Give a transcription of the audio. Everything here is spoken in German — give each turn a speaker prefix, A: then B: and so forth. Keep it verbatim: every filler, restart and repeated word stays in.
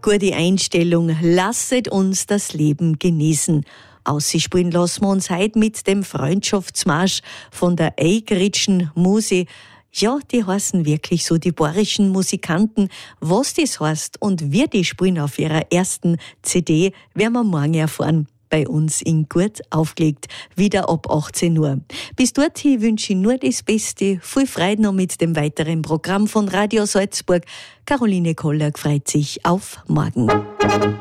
A: gute Einstellung, lasset uns das Leben genießen. Ausspielen lassen wir uns heute mit dem Freundschaftsmarsch von der Eigeritschen Musi. Ja, die heißen wirklich so, die bayerischen Musikanten. Was das heißt und wie die spielen auf ihrer ersten C D, werden wir morgen erfahren. Bei uns in Gut aufgelegt, wieder ab achtzehn Uhr. Bis dorthin wünsche ich nur das Beste. Viel Freude noch mit dem weiteren Programm von Radio Salzburg. Caroline Koller freut sich auf morgen.